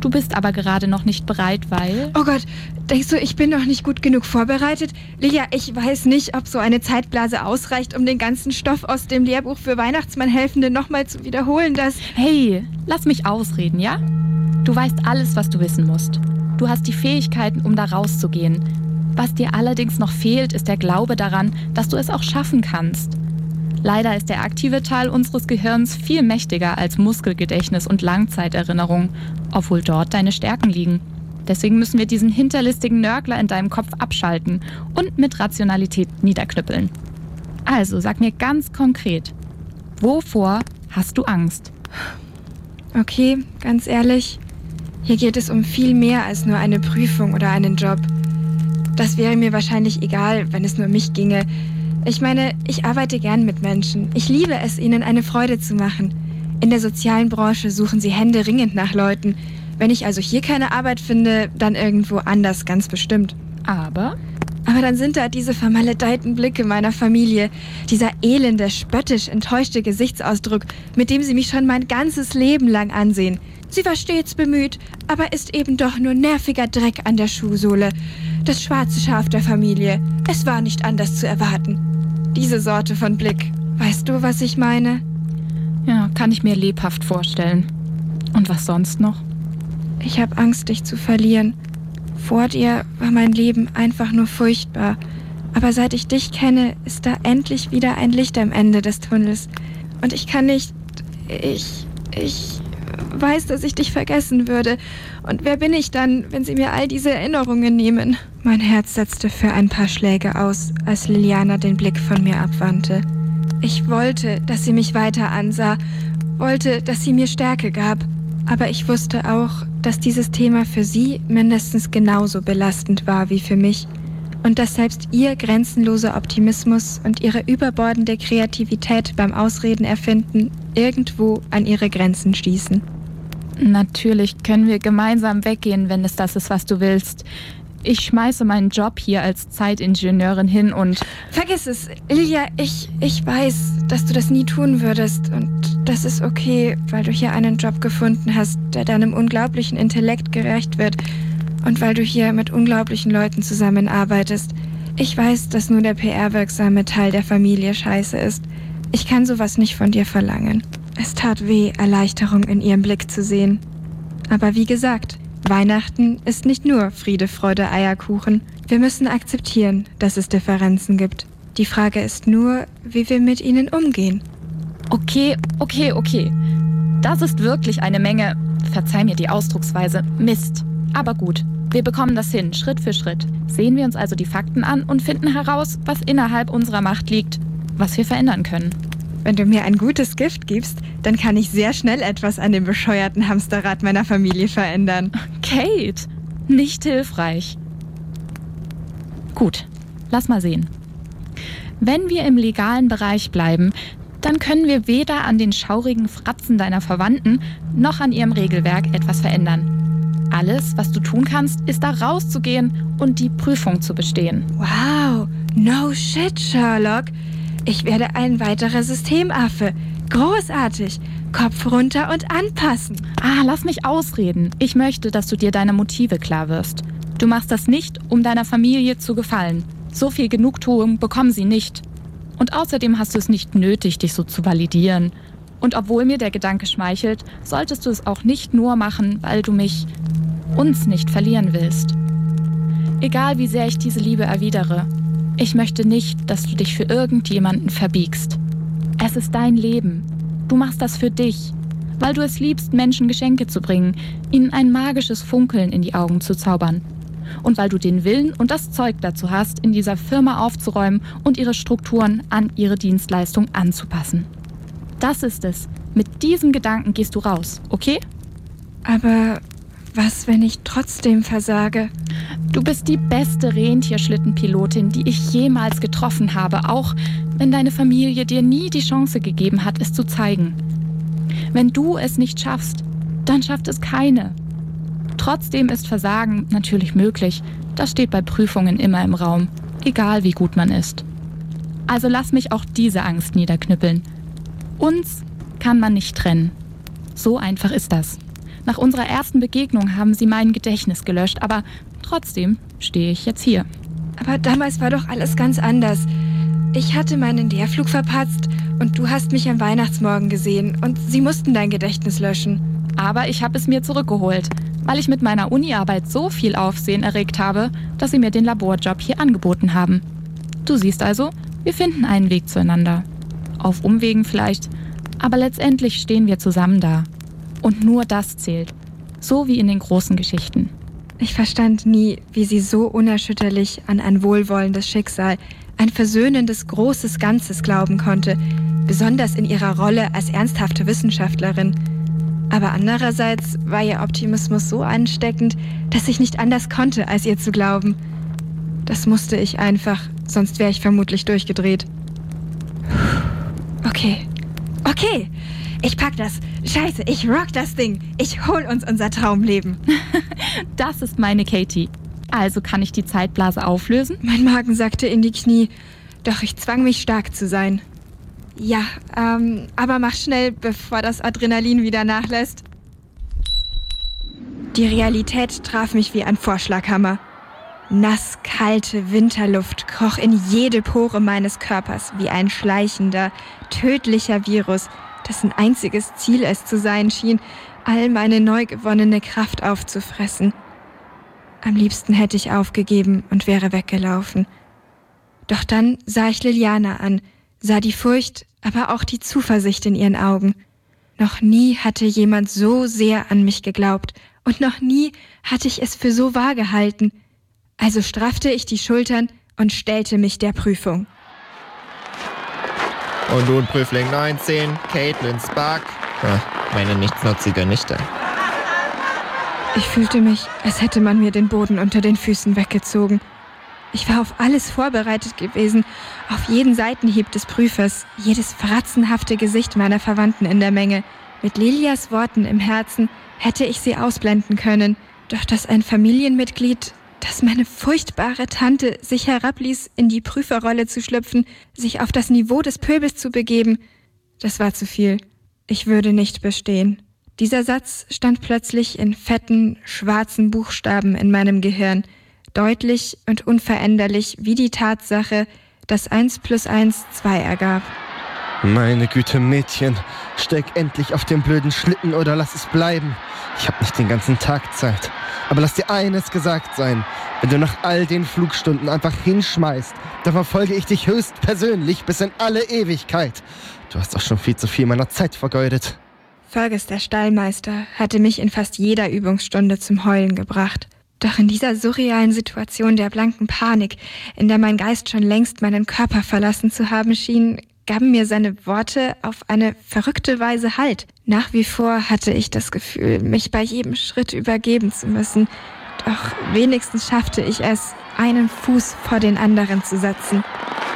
Du bist aber gerade noch nicht bereit, weil... Oh Gott, denkst du, ich bin noch nicht gut genug vorbereitet? Lilia, ich weiß nicht, ob so eine Zeitblase ausreicht, um den ganzen Stoff aus dem Lehrbuch für Weihnachtsmannhelfende nochmal zu wiederholen, Hey, lass mich ausreden, ja? Du weißt alles, was du wissen musst. Du hast die Fähigkeiten, um da rauszugehen. Was dir allerdings noch fehlt, ist der Glaube daran, dass du es auch schaffen kannst. Leider ist der aktive Teil unseres Gehirns viel mächtiger als Muskelgedächtnis und Langzeiterinnerung, obwohl dort deine Stärken liegen. Deswegen müssen wir diesen hinterlistigen Nörgler in deinem Kopf abschalten und mit Rationalität niederknüppeln. Also, sag mir ganz konkret, wovor hast du Angst? Okay, ganz ehrlich, hier geht es um viel mehr als nur eine Prüfung oder einen Job. Das wäre mir wahrscheinlich egal, wenn es nur um mich ginge. Ich meine, ich arbeite gern mit Menschen. Ich liebe es, ihnen eine Freude zu machen. In der sozialen Branche suchen sie händeringend nach Leuten. Wenn ich also hier keine Arbeit finde, dann irgendwo anders ganz bestimmt. Aber dann sind da diese vermaledeiten Blicke meiner Familie. Dieser elende, spöttisch enttäuschte Gesichtsausdruck, mit dem sie mich schon mein ganzes Leben lang ansehen. Sie war stets bemüht, aber ist eben doch nur nerviger Dreck an der Schuhsohle. Das schwarze Schaf der Familie. Es war nicht anders zu erwarten. Diese Sorte von Blick. Weißt du, was ich meine? ja, kann ich mir lebhaft vorstellen. Und was sonst noch? Ich habe Angst, dich zu verlieren. Vor dir war mein Leben einfach nur furchtbar. Aber seit ich dich kenne, ist da endlich wieder ein Licht am Ende des Tunnels. Und ich kann nicht... Ich weiß, dass ich dich vergessen würde. Und wer bin ich dann, wenn sie mir all diese Erinnerungen nehmen? Mein Herz setzte für ein paar Schläge aus, als Liliana den Blick von mir abwandte. Ich wollte, dass sie mich weiter ansah, wollte, dass sie mir Stärke gab. Aber ich wusste auch, dass dieses Thema für sie mindestens genauso belastend war wie für mich. Und dass selbst ihr grenzenloser Optimismus und ihre überbordende Kreativität beim Ausreden erfinden irgendwo an ihre Grenzen stießen. Natürlich können wir gemeinsam weggehen, wenn es das ist, was du willst. Ich schmeiße meinen Job hier als Zeitingenieurin hin und... Vergiss es, Lilia, ich weiß, dass du das nie tun würdest. Und das ist okay, weil du hier einen Job gefunden hast, der deinem unglaublichen Intellekt gerecht wird. Und weil du hier mit unglaublichen Leuten zusammenarbeitest. Ich weiß, dass nur der PR-wirksame Teil der Familie scheiße ist. Ich kann sowas nicht von dir verlangen. Es tat weh, Erleichterung in ihrem Blick zu sehen. Aber wie gesagt, Weihnachten ist nicht nur Friede, Freude, Eierkuchen. Wir müssen akzeptieren, dass es Differenzen gibt. Die Frage ist nur, wie wir mit ihnen umgehen. Okay. Das ist wirklich eine Menge, verzeih mir die Ausdrucksweise, Mist. Aber gut, wir bekommen das hin, Schritt für Schritt. Sehen wir uns also die Fakten an und finden heraus, was innerhalb unserer Macht liegt, was wir verändern können. Wenn du mir ein gutes Gift gibst, dann kann ich sehr schnell etwas an dem bescheuerten Hamsterrad meiner Familie verändern. Kate, nicht hilfreich. Gut, lass mal sehen. Wenn wir im legalen Bereich bleiben, dann können wir weder an den schaurigen Fratzen deiner Verwandten noch an ihrem Regelwerk etwas verändern. Alles, was du tun kannst, ist da rauszugehen und die Prüfung zu bestehen. Wow, no shit, Sherlock. Ich werde ein weiterer Systemaffe. Großartig. Kopf runter und anpassen. Lass mich ausreden. Ich möchte, dass du dir deine Motive klar wirst. Du machst das nicht, um deiner Familie zu gefallen. So viel Genugtuung bekommen sie nicht. Und außerdem hast du es nicht nötig, dich so zu validieren. Und obwohl mir der Gedanke schmeichelt, solltest du es auch nicht nur machen, weil du uns nicht verlieren willst. Egal wie sehr ich diese Liebe erwidere, ich möchte nicht, dass du dich für irgendjemanden verbiegst. Es ist dein Leben. Du machst das für dich, weil du es liebst, Menschen Geschenke zu bringen, ihnen ein magisches Funkeln in die Augen zu zaubern. Und weil du den Willen und das Zeug dazu hast, in dieser Firma aufzuräumen und ihre Strukturen an ihre Dienstleistung anzupassen. Das ist es. Mit diesem Gedanken gehst du raus, okay? Aber was, wenn ich trotzdem versage? Du bist die beste Rentierschlittenpilotin, die ich jemals getroffen habe, auch wenn deine Familie dir nie die Chance gegeben hat, es zu zeigen. Wenn du es nicht schaffst, dann schafft es keine. Trotzdem ist Versagen natürlich möglich. Das steht bei Prüfungen immer im Raum, egal wie gut man ist. Also lass mich auch diese Angst niederknüppeln. Uns kann man nicht trennen. So einfach ist das. Nach unserer ersten Begegnung haben sie mein Gedächtnis gelöscht, aber trotzdem stehe ich jetzt hier. Aber damals war doch alles ganz anders. Ich hatte meinen Lehrflug verpatzt und du hast mich am Weihnachtsmorgen gesehen und sie mussten dein Gedächtnis löschen. Aber ich habe es mir zurückgeholt, weil ich mit meiner Uni-Arbeit so viel Aufsehen erregt habe, dass sie mir den Laborjob hier angeboten haben. Du siehst also, wir finden einen Weg zueinander. Auf Umwegen vielleicht, aber letztendlich stehen wir zusammen da. Und nur das zählt. So wie in den großen Geschichten. Ich verstand nie, wie sie so unerschütterlich an ein wohlwollendes Schicksal, ein versöhnendes großes Ganzes glauben konnte, besonders in ihrer Rolle als ernsthafte Wissenschaftlerin. Aber andererseits war ihr Optimismus so ansteckend, dass ich nicht anders konnte, als ihr zu glauben. Das musste ich einfach, sonst wäre ich vermutlich durchgedreht. Okay, ich pack das. Scheiße, ich rock das Ding. Ich hol uns unser Traumleben. Das ist meine Katie. Also kann ich die Zeitblase auflösen? Mein Magen sackte in die Knie, doch ich zwang mich stark zu sein. Ja, aber mach schnell, bevor das Adrenalin wieder nachlässt. Die Realität traf mich wie ein Vorschlaghammer. Nasskalte Winterluft kroch in jede Pore meines Körpers wie ein schleichender, tödlicher Virus, dessen einziges Ziel es zu sein schien, all meine neu gewonnene Kraft aufzufressen. Am liebsten hätte ich aufgegeben und wäre weggelaufen. Doch dann sah ich Liliana an, sah die Furcht, aber auch die Zuversicht in ihren Augen. Noch nie hatte jemand so sehr an mich geglaubt und noch nie hatte ich es für so wahr gehalten. Also straffte ich die Schultern und stellte mich der Prüfung. Und nun Prüfling 19, Caitlin Spark, meine nichtsnutzige Nichte. Ich fühlte mich, als hätte man mir den Boden unter den Füßen weggezogen. Ich war auf alles vorbereitet gewesen, auf jeden Seitenhieb des Prüfers, jedes fratzenhafte Gesicht meiner Verwandten in der Menge. Mit Lilias Worten im Herzen hätte ich sie ausblenden können, doch dass ein Familienmitglied, dass meine furchtbare Tante sich herabließ, in die Prüferrolle zu schlüpfen, sich auf das Niveau des Pöbels zu begeben, das war zu viel. Ich würde nicht bestehen. Dieser Satz stand plötzlich in fetten, schwarzen Buchstaben in meinem Gehirn, deutlich und unveränderlich wie die Tatsache, dass 1 + 1 2 ergab. Meine Güte, Mädchen, steig endlich auf den blöden Schlitten oder lass es bleiben. Ich hab nicht den ganzen Tag Zeit. Aber lass dir eines gesagt sein. Wenn du nach all den Flugstunden einfach hinschmeißt, dann verfolge ich dich höchstpersönlich bis in alle Ewigkeit. Du hast auch schon viel zu viel meiner Zeit vergeudet. Fergus, der Stallmeister, hatte mich in fast jeder Übungsstunde zum Heulen gebracht. Doch in dieser surrealen Situation der blanken Panik, in der mein Geist schon längst meinen Körper verlassen zu haben schien, gaben mir seine Worte auf eine verrückte Weise Halt. Nach wie vor hatte ich das Gefühl, mich bei jedem Schritt übergeben zu müssen. Doch wenigstens schaffte ich es, einen Fuß vor den anderen zu setzen.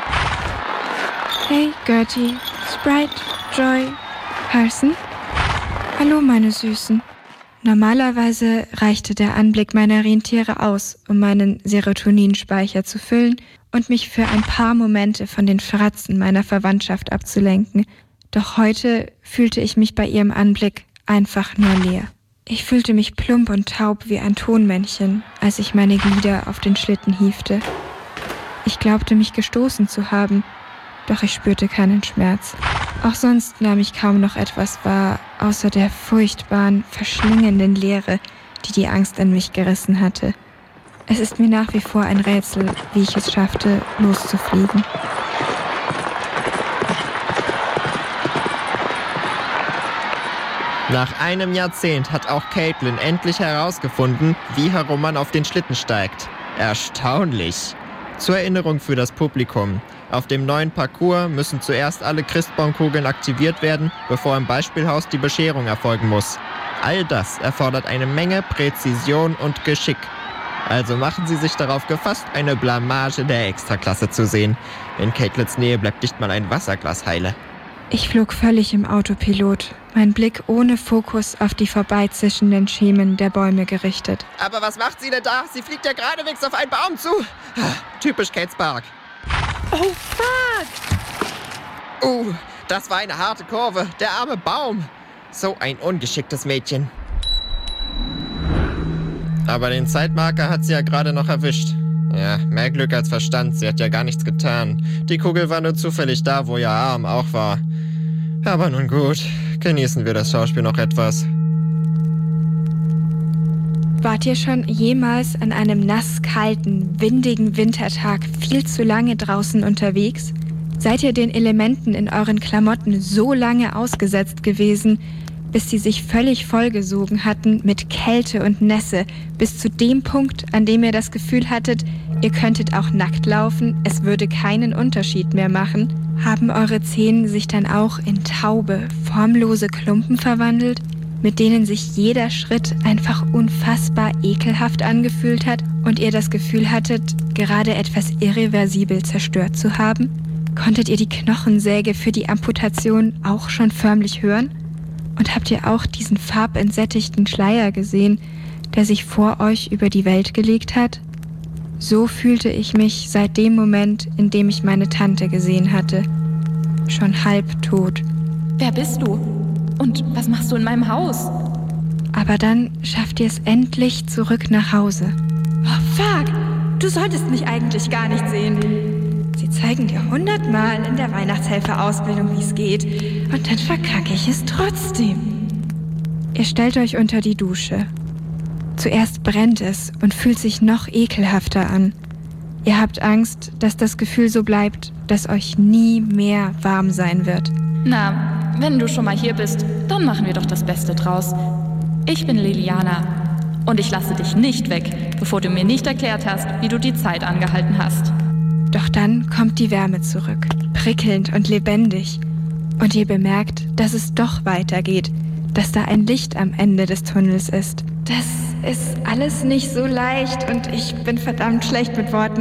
Hey, Gertie, Sprite, Joy, Carson. Hallo, meine Süßen. Normalerweise reichte der Anblick meiner Rentiere aus, um meinen Serotoninspeicher zu füllen und mich für ein paar Momente von den Fratzen meiner Verwandtschaft abzulenken. Doch heute fühlte ich mich bei ihrem Anblick einfach nur leer. Ich fühlte mich plump und taub wie ein Tonmännchen, als ich meine Glieder auf den Schlitten hiefte. Ich glaubte, mich gestoßen zu haben, doch ich spürte keinen Schmerz. Auch sonst nahm ich kaum noch etwas wahr, außer der furchtbaren, verschlingenden Leere, die die Angst in mich gerissen hatte. Es ist mir nach wie vor ein Rätsel, wie ich es schaffte, loszufliegen. Nach einem Jahrzehnt hat auch Caitlin endlich herausgefunden, wie herum man auf den Schlitten steigt. Erstaunlich! Zur Erinnerung für das Publikum. Auf dem neuen Parcours müssen zuerst alle Christbaumkugeln aktiviert werden, bevor im Beispielhaus die Bescherung erfolgen muss. All das erfordert eine Menge Präzision und Geschick. Also machen Sie sich darauf gefasst, eine Blamage der Extraklasse zu sehen. In Caitlins Nähe bleibt nicht mal ein Wasserglas heile. Ich flog völlig im Autopilot, mein Blick ohne Fokus auf die vorbeizischenden Schemen der Bäume gerichtet. Aber was macht sie denn da? Sie fliegt ja geradewegs auf einen Baum zu. Typisch Kate Spark. Oh, fuck! Das war eine harte Kurve. Der arme Baum. So ein ungeschicktes Mädchen. Aber den Zeitmarker hat sie ja gerade noch erwischt. Ja, mehr Glück als Verstand, sie hat ja gar nichts getan. Die Kugel war nur zufällig da, wo ihr Arm auch war. Aber nun gut, genießen wir das Schauspiel noch etwas. Wart ihr schon jemals an einem nasskalten, windigen Wintertag viel zu lange draußen unterwegs? Seid ihr den Elementen in euren Klamotten so lange ausgesetzt gewesen, bis sie sich völlig vollgesogen hatten mit Kälte und Nässe, bis zu dem Punkt, an dem ihr das Gefühl hattet, ihr könntet auch nackt laufen, es würde keinen Unterschied mehr machen? Haben eure Zehen sich dann auch in taube, formlose Klumpen verwandelt, mit denen sich jeder Schritt einfach unfassbar ekelhaft angefühlt hat und ihr das Gefühl hattet, gerade etwas irreversibel zerstört zu haben? Konntet ihr die Knochensäge für die Amputation auch schon förmlich hören? Und habt ihr auch diesen farbentsättigten Schleier gesehen, der sich vor euch über die Welt gelegt hat? So fühlte ich mich seit dem Moment, in dem ich meine Tante gesehen hatte. Schon halb tot. Wer bist du? Und was machst du in meinem Haus? Aber dann schafft ihr es endlich zurück nach Hause. Oh fuck, du solltest mich eigentlich gar nicht sehen. Sie zeigen dir 100-mal in der Weihnachtshelferausbildung, wie es geht. Und dann verkacke ich es trotzdem. Ihr stellt euch unter die Dusche. Zuerst brennt es und fühlt sich noch ekelhafter an. Ihr habt Angst, dass das Gefühl so bleibt, dass euch nie mehr warm sein wird. Na, wenn du schon mal hier bist, dann machen wir doch das Beste draus. Ich bin Liliana und ich lasse dich nicht weg, bevor du mir nicht erklärt hast, wie du die Zeit angehalten hast. Doch dann kommt die Wärme zurück, prickelnd und lebendig. Und ihr bemerkt, dass es doch weitergeht, dass da ein Licht am Ende des Tunnels ist. Das ist alles nicht so leicht und ich bin verdammt schlecht mit Worten.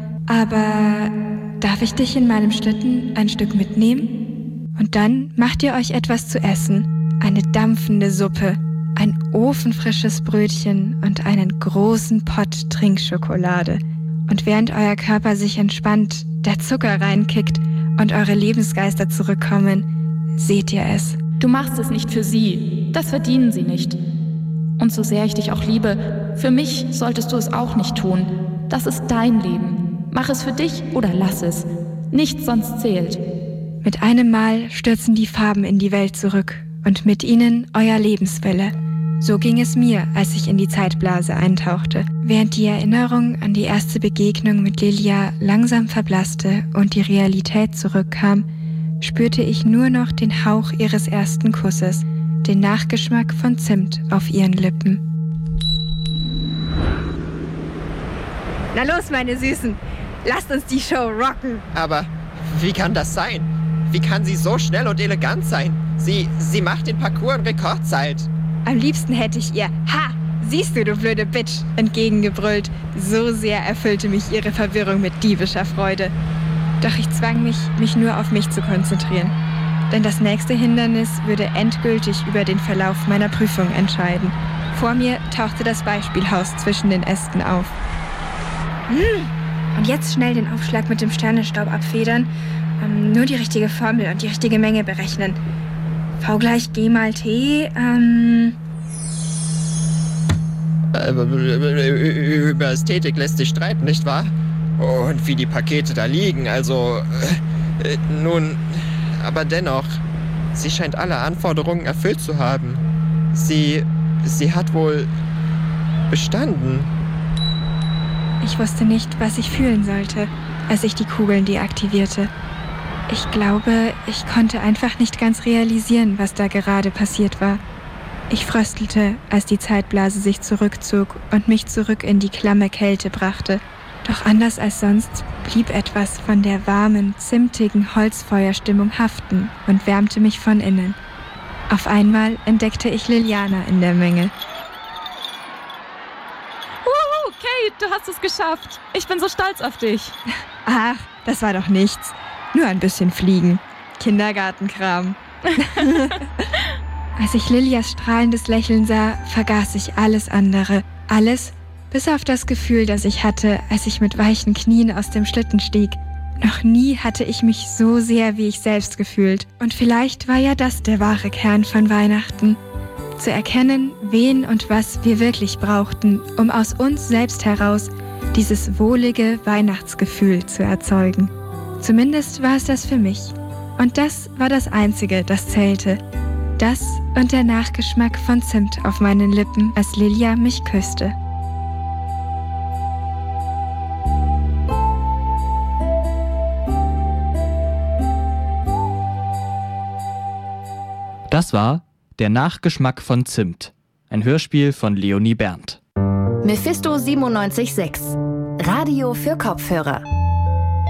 Aber darf ich dich in meinem Schlitten ein Stück mitnehmen? Und dann macht ihr euch etwas zu essen. Eine dampfende Suppe, ein ofenfrisches Brötchen und einen großen Pott Trinkschokolade. Und während euer Körper sich entspannt, der Zucker reinkickt und eure Lebensgeister zurückkommen, seht ihr es. Du machst es nicht für sie. Das verdienen sie nicht. Und so sehr ich dich auch liebe, für mich solltest du es auch nicht tun. Das ist dein Leben. Mach es für dich oder lass es. Nichts sonst zählt. Mit einem Mal stürzen die Farben in die Welt zurück und mit ihnen euer Lebenswille. So ging es mir, als ich in die Zeitblase eintauchte. Während die Erinnerung an die erste Begegnung mit Lilia langsam verblasste und die Realität zurückkam, spürte ich nur noch den Hauch ihres ersten Kusses, den Nachgeschmack von Zimt auf ihren Lippen. Na los, meine Süßen, lasst uns die Show rocken. Aber wie kann das sein? Wie kann sie so schnell und elegant sein? Sie macht den Parcours in Rekordzeit. Am liebsten hätte ich ihr "Ha, siehst du blöde Bitch" entgegengebrüllt. So sehr erfüllte mich ihre Verwirrung mit diebischer Freude. Doch ich zwang mich nur auf mich zu konzentrieren. Denn das nächste Hindernis würde endgültig über den Verlauf meiner Prüfung entscheiden. Vor mir tauchte das Beispielhaus zwischen den Ästen auf. Und jetzt schnell den Aufschlag mit dem Sternenstaub abfedern. Nur die richtige Formel und die richtige Menge berechnen. V = G mal T, Über Ästhetik lässt sich streiten, nicht wahr? Und wie die Pakete da liegen, also... nun... Aber dennoch, sie scheint alle Anforderungen erfüllt zu haben. Sie hat wohl... bestanden. Ich wusste nicht, was ich fühlen sollte, als ich die Kugeln deaktivierte. Ich glaube, ich konnte einfach nicht ganz realisieren, was da gerade passiert war. Ich fröstelte, als die Zeitblase sich zurückzog und mich zurück in die klamme Kälte brachte. Doch anders als sonst blieb etwas von der warmen, zimtigen Holzfeuerstimmung haften und wärmte mich von innen. Auf einmal entdeckte ich Liliana in der Menge. Kate, du hast es geschafft. Ich bin so stolz auf dich. Ach, das war doch nichts. Nur ein bisschen Fliegen. Kindergartenkram. Als ich Lilias strahlendes Lächeln sah, vergaß ich alles andere. Alles, bis auf das Gefühl, das ich hatte, als ich mit weichen Knien aus dem Schlitten stieg. Noch nie hatte ich mich so sehr wie ich selbst gefühlt. Und vielleicht war ja das der wahre Kern von Weihnachten. zu erkennen, wen und was wir wirklich brauchten, um aus uns selbst heraus dieses wohlige Weihnachtsgefühl zu erzeugen. Zumindest war es das für mich. Und das war das Einzige, das zählte. Das und der Nachgeschmack von Zimt auf meinen Lippen, als Lilia mich küsste. Das war Der Nachgeschmack von Zimt, ein Hörspiel von Leonie Berndt. Mephisto 97.6, Radio für Kopfhörer.